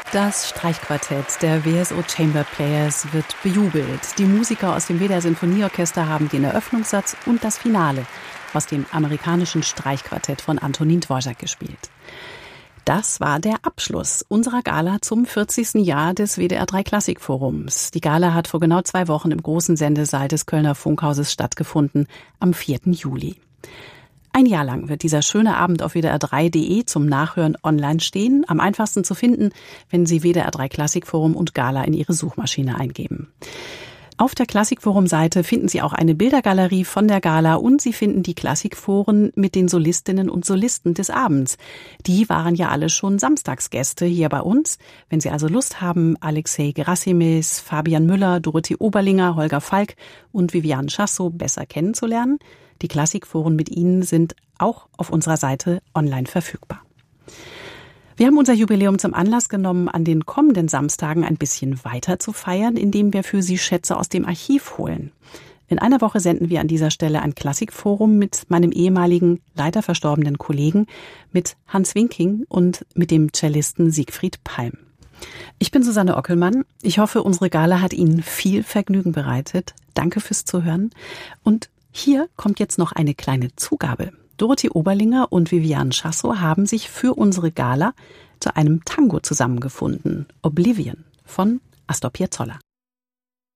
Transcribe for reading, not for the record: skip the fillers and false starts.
Das Streichquartett der WSO Chamber Players wird bejubelt. Die Musiker aus dem WDR Sinfonieorchester haben den Eröffnungssatz und das Finale aus dem amerikanischen Streichquartett von Antonín Dvořák gespielt. Das war der Abschluss unserer Gala zum 40. Jahr des WDR 3 Klassikforums. Die Gala hat vor genau 2 Wochen im großen Sendesaal des Kölner Funkhauses stattgefunden, am 4. Juli. Ein Jahr lang wird dieser schöne Abend auf WDR3.de zum Nachhören online stehen. Am einfachsten zu finden, wenn Sie WDR 3 Klassikforum und Gala in Ihre Suchmaschine eingeben. Auf der Klassikforum-Seite finden Sie auch eine Bildergalerie von der Gala und Sie finden die Klassikforen mit den Solistinnen und Solisten des Abends. Die waren ja alle schon Samstagsgäste hier bei uns. Wenn Sie also Lust haben, Alexei Gerasimis, Fabian Müller, Dorothee Oberlinger, Holger Falk und Viviane Chassot besser kennenzulernen, die Klassikforen mit Ihnen sind auch auf unserer Seite online verfügbar. Wir haben unser Jubiläum zum Anlass genommen, an den kommenden Samstagen ein bisschen weiter zu feiern, indem wir für Sie Schätze aus dem Archiv holen. In einer Woche senden wir an dieser Stelle ein Klassikforum mit meinem ehemaligen, leider verstorbenen Kollegen, mit Hans Winking und mit dem Cellisten Siegfried Palm. Ich bin Susanne Ockelmann. Ich hoffe, unsere Gala hat Ihnen viel Vergnügen bereitet. Danke fürs Zuhören. Und hier kommt jetzt noch eine kleine Zugabe. Dorothee Oberlinger und Viviane Chassot haben sich für unsere Gala zu einem Tango zusammengefunden. Oblivion von Astor Piazzolla.